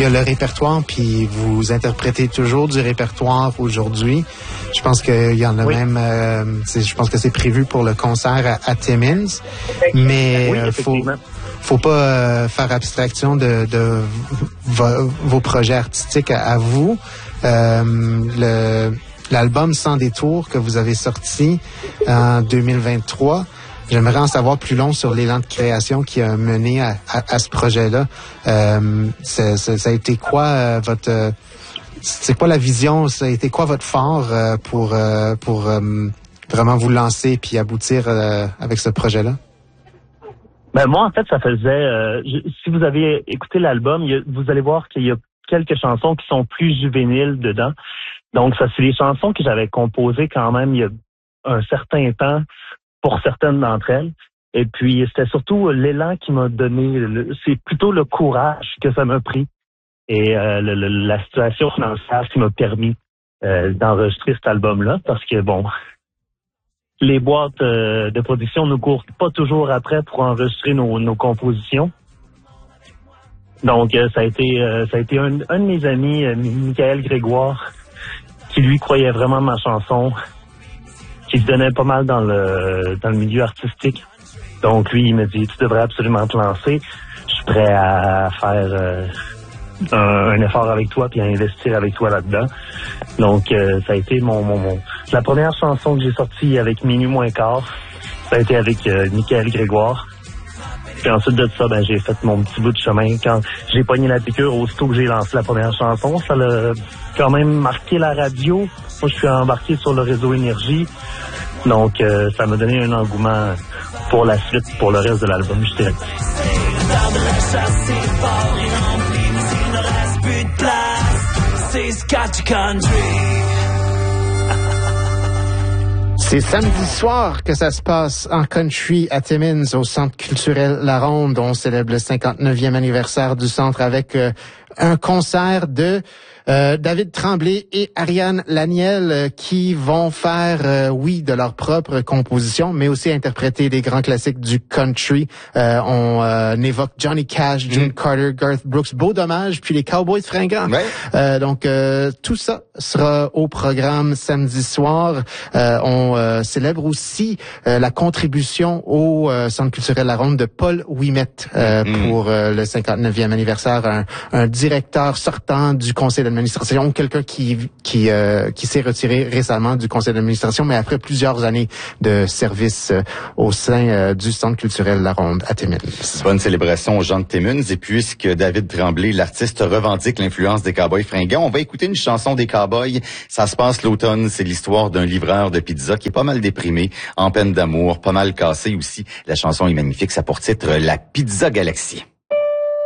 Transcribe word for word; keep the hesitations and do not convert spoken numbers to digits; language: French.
il y a le répertoire, puis vous interprétez toujours du répertoire aujourd'hui. Je pense qu'il y en a oui. même, euh, je pense que c'est prévu pour le concert à, à Timmins, mais il oui, faut, faut pas euh, faire abstraction de, de vo, vos projets artistiques à, à vous. Euh, le, l'album Sans détour que vous avez sorti en deux mille vingt-trois, j'aimerais en savoir plus long sur l'élan de création qui a mené à, à, à ce projet-là. Euh, c'est, c'est, ça a été quoi euh, votre... Euh, c'est quoi la vision? Ça a été quoi votre phare euh, pour, euh, pour euh, vraiment vous lancer puis aboutir euh, avec ce projet-là? Ben moi, en fait, ça faisait... Euh, je, si vous avez écouté l'album, il y a, vous allez voir qu'il y a quelques chansons qui sont plus juvéniles dedans. Donc, ça, c'est des chansons que j'avais composées quand même il y a un certain temps pour certaines d'entre elles. Et puis, c'était surtout l'élan qui m'a donné, le, c'est plutôt le courage que ça m'a pris et euh, le, le, la situation financière qui m'a permis euh, d'enregistrer cet album-là. Parce que, bon, les boîtes euh, de production ne courent pas toujours après pour enregistrer nos, nos compositions. Donc, euh, ça a été euh, ça a été un, un de mes amis, euh, Michael Grégoire, qui lui croyait vraiment ma chanson, qui se donnait pas mal dans le dans le milieu artistique. Donc lui, il m'a dit, tu devrais absolument te lancer. Je suis prêt à faire euh, un, un effort avec toi puis à investir avec toi là-dedans. Donc euh, ça a été mon, mon, mon... La première chanson que j'ai sortie avec Minuit moins quart, ça a été avec euh, Michael Grégoire. Puis ensuite de ça, ben j'ai fait mon petit bout de chemin. Quand j'ai pogné la piqûre, aussitôt que j'ai lancé la première chanson, ça l'a quand même marqué la radio. Moi, je suis embarqué sur le réseau Énergie. Donc, euh, ça m'a donné un engouement pour la suite, pour le reste de l'album, je dirais. C'est samedi soir que ça se passe en country à Timmins, au Centre culturel La Ronde. On célèbre le cinquante-neuvième anniversaire du centre avec euh, un concert de euh, David Tremblay et Ariane Laniel euh, qui vont faire, euh, oui, de leur propre composition, mais aussi interpréter des grands classiques du country. Euh, on euh, évoque Johnny Cash, June mm. Carter, Garth Brooks, Beau Dommage, puis les Cowboys fringants. Ouais. Euh, donc, euh, tout ça sera au programme samedi soir. Euh, on euh, célèbre aussi euh, la contribution au euh, Centre culturel La Ronde de Paul Ouimet euh, mm. pour euh, le cinquante-neuvième anniversaire. Un, un directeur sortant du conseil d'administration, quelqu'un qui qui euh, qui s'est retiré récemment du conseil d'administration, mais après plusieurs années de service euh, au sein euh, du Centre culturel La Ronde à Timmins. Bonne célébration aux gens de Timmins. Et puisque David Tremblay, l'artiste, revendique l'influence des Cowboys fringants, on va écouter une chanson des Cowboys. Ça se passe l'automne. C'est l'histoire d'un livreur de pizza qui est pas mal déprimé, en peine d'amour, pas mal cassé aussi. La chanson est magnifique. Ça a pour titre La Pizza Galaxie.